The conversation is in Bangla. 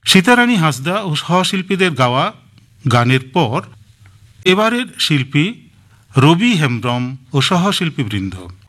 সীতারানী হাঁসদা ও সহশিল্পীদের গাওয়া গানের পর এবারের শিল্পী রবি হেমব্রম ও সহশিল্পীবৃন্দ।